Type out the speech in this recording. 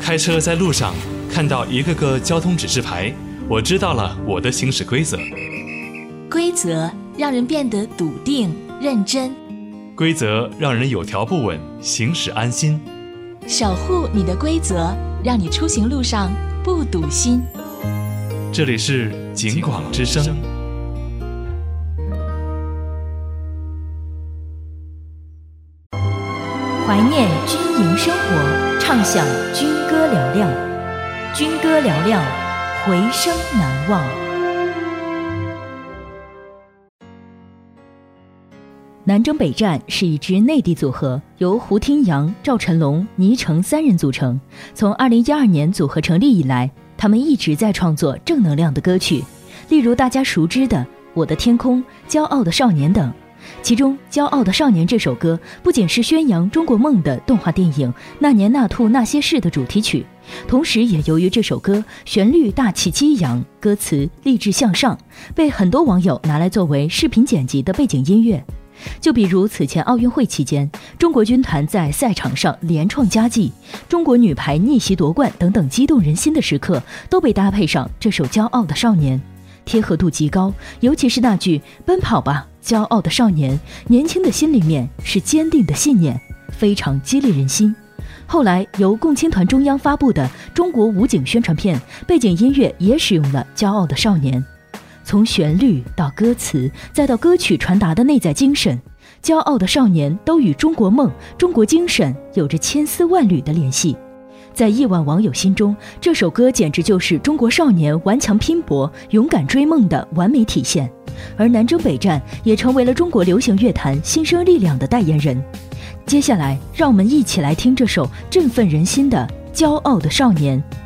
开车在路上看到一个个交通指示牌，我知道了我的行驶规则。 规则让人变得笃定认真， 规则让人有条不紊，行驶安心。 守护你的规则，让你出行路上不堵心。 这里是警广之声。 怀念军营生活，畅享军歌嘹亮，军歌嘹亮，回声难忘。南征北战是一支内地组合，由胡听阳、赵晨龙、倪橙3人组成。从2012年组合成立以来，他们一直在创作正能量的歌曲，例如大家熟知的《我的天空》、《骄傲的少年》等。其中《骄傲的少年》这首歌不仅是宣扬中国梦的动画电影《那年那兔那些事》的主题曲，同时也由于这首歌旋律大气激扬，歌词励志向上，被很多网友拿来作为视频剪辑的背景音乐。就比如此前奥运会期间，中国军团在赛场上连创佳绩，中国女排逆袭夺冠等等激动人心的时刻，都被搭配上这首《骄傲的少年》，贴合度极高。尤其是那句奔跑吧骄傲的少年，年轻的心里面是坚定的信念，非常激励人心。后来由共青团中央发布的中国武警宣传片背景音乐也使用了《骄傲的少年》。从旋律到歌词，再到歌曲传达的内在精神，骄傲的少年都与中国梦、中国精神有着千丝万缕的联系。在亿万网友心中，这首歌简直就是中国少年顽强拼搏、勇敢追梦的完美体现。而南征北战也成为了中国流行乐坛新生力量的代言人。接下来，让我们一起来听这首振奋人心的《骄傲的少年》。